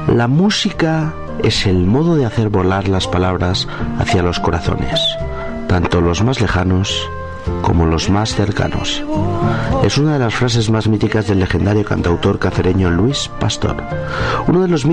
La música es el modo de hacer volar las palabras hacia los corazones, tanto los más lejanos como los más cercanos. Es una de las frases más míticas del legendario cantautor cacereño Luis Pastor. Uno de los